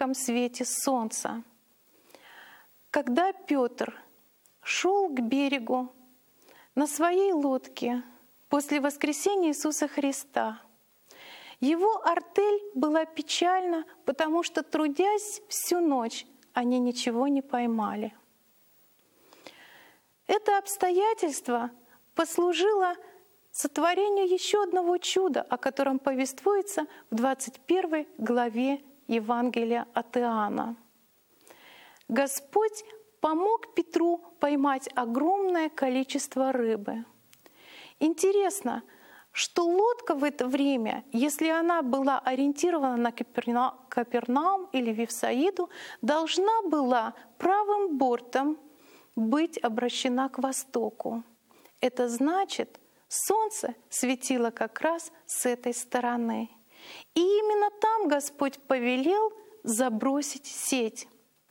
ярком свете солнца. Когда Петр шел к берегу на своей лодке после воскресения Иисуса Христа, его артель была печальна, потому что, трудясь всю ночь, они ничего не поймали. Это обстоятельство послужило сотворению еще одного чуда, о котором повествуется в 21 главе Евангелия от Иоанна. Господь помог Петру поймать огромное количество рыбы. Интересно, что лодка в это время, если она была ориентирована на Капернаум или Вифсаиду, должна была правым бортом быть обращена к востоку. Это значит, солнце светило как раз с этой стороны. И именно там Господь повелел забросить сеть.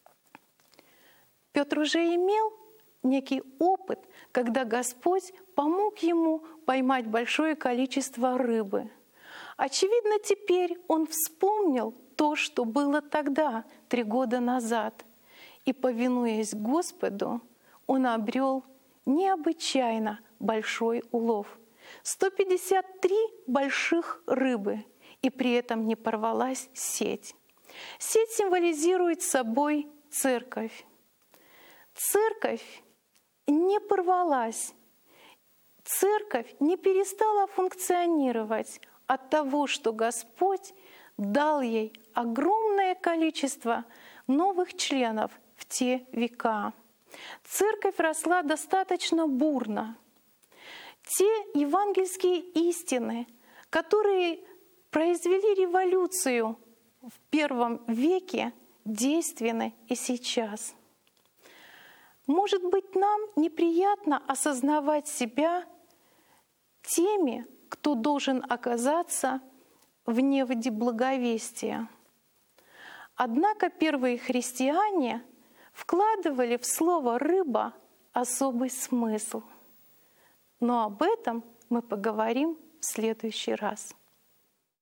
Петр уже имел некий опыт, когда Господь помог ему поймать большое количество рыбы. Очевидно, теперь он вспомнил то, что было тогда, 3 года назад. И, повинуясь Господу, он обрел необычайно большой улов. 153 больших рыбы, и при этом не порвалась сеть. Сеть символизирует собой церковь. Церковь не порвалась. Церковь не перестала функционировать от того, что Господь дал ей огромное количество новых членов в те века. Церковь росла достаточно бурно. Те евангельские истины, которые произвели революцию в первом веке, действенны и сейчас. Может быть, нам неприятно осознавать себя теми, кто должен оказаться в неводе благовестия. Однако первые христиане вкладывали в слово «рыба» особый смысл. Но об этом мы поговорим в следующий раз.